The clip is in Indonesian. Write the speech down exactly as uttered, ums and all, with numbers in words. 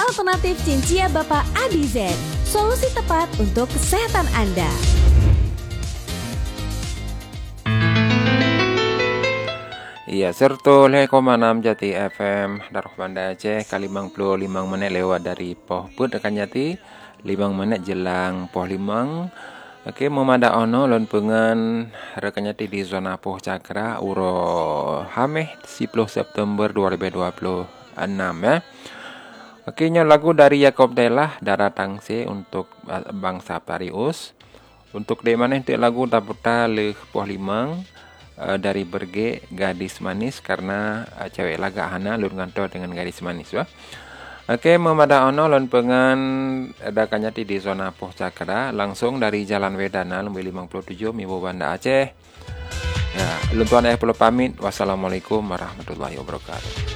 Alternatif Cincia Bapak Adizen, solusi tepat untuk kesehatan Anda. Iya, serta le koma enam Jati F M Darah Banda Aceh kali lima puluh lima menit lewat dari Poh Put akan Jati lima menit jelang Poh Limang. Oke, memada ono lon pengen rekan Jati di zona Poh Cakra uro Hameh sepuluh September dua ribu dua puluh enam ya. Oke, nyo lagu dari Yakob Delah Darah Tangse untuk bangsa Parius. Untuk di mana itu lagu taputa le Poh Limang uh, dari Berge Gadis Manis karena uh, cewek laga hana lun ngantor dengan gadis manis wah. Oke, memada ono lon pengen ada kanyati di zona Poh Cakra langsung dari Jalan Wedana Lumbi lima puluh tujuh Mibo Banda Aceh. Ya, luntuan eh perlu pamit. Wassalamualaikum warahmatullahi wabarakatuh.